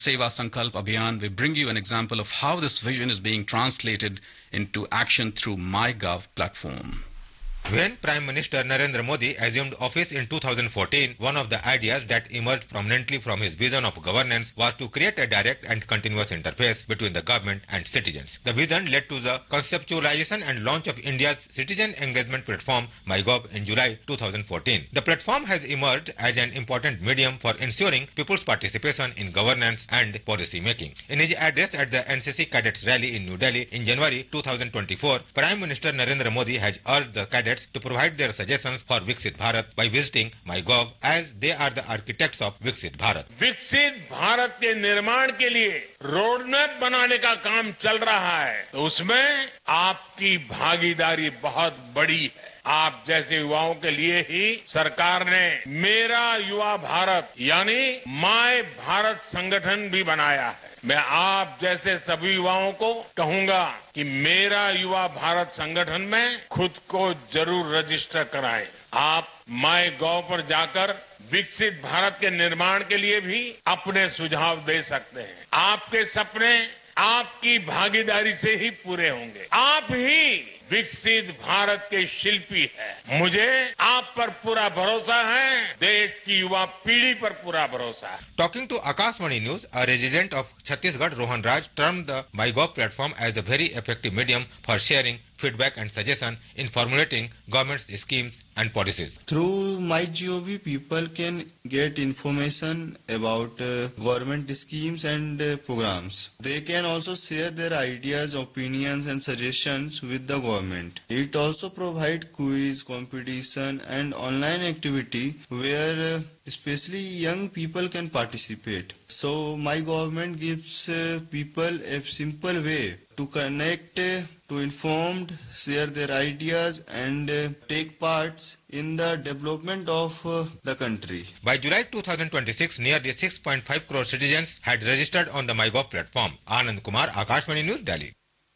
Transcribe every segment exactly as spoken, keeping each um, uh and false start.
Seva Sankalp Abhiyan, we bring you an example of how this vision is being translated into action through MyGov platform. When Prime Minister Narendra Modi assumed office in two thousand fourteen, one of the ideas that emerged prominently from his vision of governance was to create a direct and continuous interface between the government and citizens. The vision led to the conceptualization and launch of India's citizen engagement platform MyGov in July two thousand fourteen. The platform has emerged as an important medium for ensuring people's participation in governance and policy making. In his address at the N C C Cadets Rally in New Delhi in January two thousand twenty-four, Prime Minister Narendra Modi has urged the cadets to provide their suggestions for Viksit Bharat by visiting MyGov, as they are the architects of Viksit Bharat. विकसित भारत के निर्माण के लिए road map बनाने का काम चल रहा है, तो उसमें आपकी भागीदारी बहुत बड़ी है. आप जैसे युवाओं के लिए ही सरकार ने मेरा युवा भारत यानी माय भारत संगठन भी बनाया है. मैं आप जैसे सभी युवाओं को कहूंगा कि मेरा युवा भारत संगठन में खुद को जरूर रजिस्टर कराएं. आप माय गॉव पर जाकर विकसित भारत के निर्माण के लिए भी अपने सुझाव दे सकते हैं. आपके सपने आपकी भागीदारी से ही पूरे होंगे. आप ही विकसित भारत के शिल्पी है. मुझे आप पर पूरा भरोसा है, देश की युवा पीढ़ी पर पूरा भरोसा है. Talking to Akashvani News, a resident of Chhattisgarh, Rohan Raj, termed the MyGov platform as a very effective medium for sharing feedback and suggestion in formulating government's schemes and policies. Through MyGov, people can get information about uh, government schemes and uh, programs. They can also share their ideas, opinions and suggestions with the government. It also provides quiz, competition and online activity where uh, especially young people can participate. So my government gives uh, people a simple way to connect, uh, to informed, share their ideas and uh, take parts in the development of uh, the country. By July two thousand twenty-six, nearly six point five crore citizens had registered on the MyGov platform. Anand Kumar, Akashvani News, Delhi.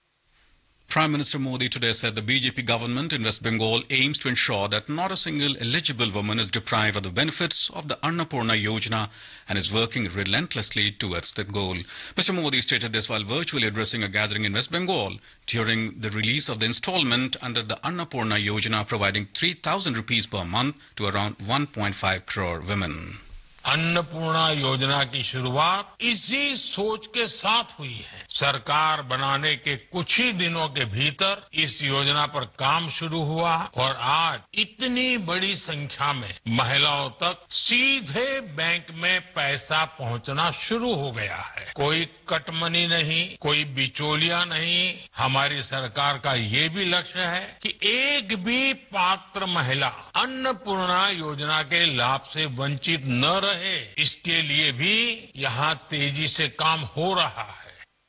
Prime Minister Modi today said the B J P government in West Bengal aims to ensure that not a single eligible woman is deprived of the benefits of the Annapurna Yojana and is working relentlessly towards that goal. Mister Modi stated this while virtually addressing a gathering in West Bengal during the release of the installment under the Annapurna Yojana, providing three thousand rupees per month to around one point five crore women. Annapurna योजना की शुरुआत इसी सोच के साथ हुई है. सरकार बनाने के कुछ ही दिनों के भीतर इस योजना पर काम शुरू हुआ और आज इतनी बड़ी संख्या में महिलाओं तक सीधे बैंक में पैसा पहुंचना शुरू हो गया है. कोई कटमनी नहीं, कोई बिचौलिया नहीं. हमारी सरकार का ये भी लक्ष्य है कि एक भी पात्र महिला अन्नपूर्णा योजना के लाभ से वंचित न रहे. इसके लिए भी यहां तेजी से काम हो रहा है.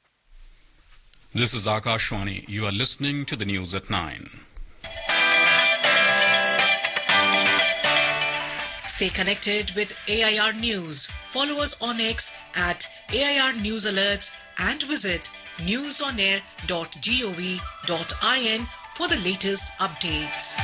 This is Akashvani. You are listening to the news at nine. Stay connected with A I R News. Follow us on X at A I R News Alerts and visit newsonair dot gov dot in for the latest updates.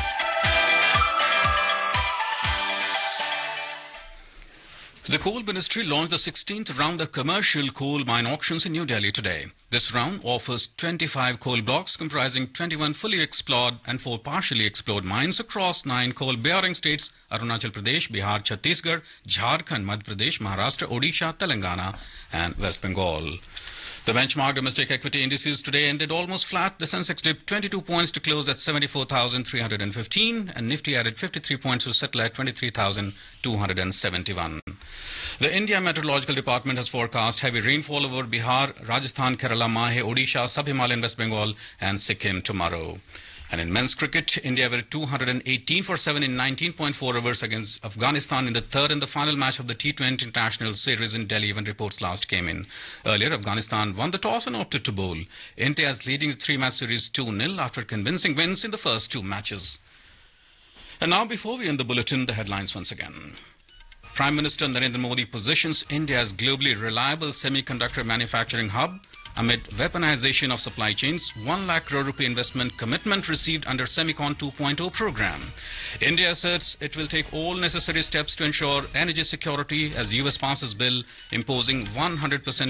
The Coal Ministry launched the sixteenth round of commercial coal mine auctions in New Delhi today. This round offers twenty-five coal blocks comprising twenty-one fully explored and four partially explored mines across nine coal-bearing states: Arunachal Pradesh, Bihar, Chhattisgarh, Jharkhand, Madhya Pradesh, Maharashtra, Odisha, Telangana and West Bengal. The benchmark domestic equity indices today ended almost flat. The Sensex dipped twenty-two points to close at seventy-four thousand three hundred fifteen and Nifty added fifty-three points to settle at twenty-three thousand two hundred seventy-one. The India Meteorological Department has forecast heavy rainfall over Bihar, Rajasthan, Kerala, Mahe, Odisha, Sub-Himalayan, West Bengal and Sikkim tomorrow. And in men's cricket, India were two hundred eighteen for seven in nineteen point four overs against Afghanistan in the third and the final match of the T twenty International Series in Delhi when reports last came in. Earlier, Afghanistan won the toss and opted to bowl. India is leading the three-match series two nil after convincing wins in the first two matches. And now, before we end the bulletin, the headlines once again. Prime Minister Narendra Modi positions India as globally reliable semiconductor manufacturing hub. Amid weaponization of supply chains, one lakh crore rupee investment commitment received under Semicon two point oh program. India asserts it will take all necessary steps to ensure energy security as U S passes bill imposing one hundred percent